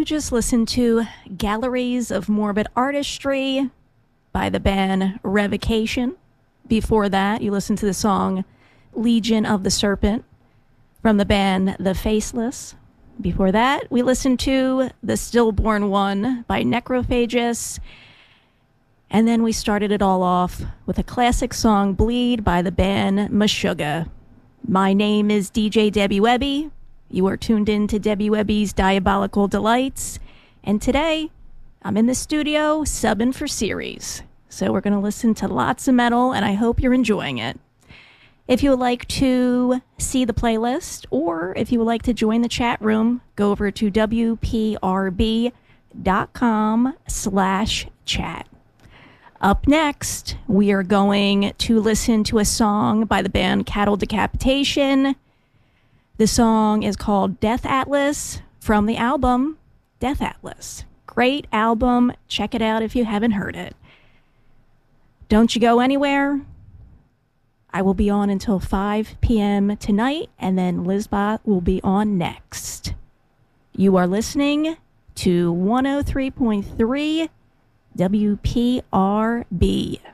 You just listened to Galleries of Morbid Artistry by the band Revocation. Before that, you listened to the song Legion of the Serpent from the band The Faceless. Before that, we listened to The Stillborn One by Necrophagus. And then we started it all off with a classic song, Bleed, by the band Meshuggah. My name is DJ Debbie Webby. You are tuned in to Debbie Webby's Diabolical Delights. And today, I'm in the studio subbing for Series. So we're going to listen to lots of metal, and I hope you're enjoying it. If you would like to see the playlist, or if you would like to join the chat room, go over to wprb.com/chat. Up next, we are going to listen to a song by the band Cattle Decapitation. The song is called Death Atlas from the album Death Atlas. Great album. Check it out if you haven't heard it. Don't you go anywhere. I will be on until 5 p.m. tonight, and then Lizbot will be on next. You are listening to 103.3 WPRB.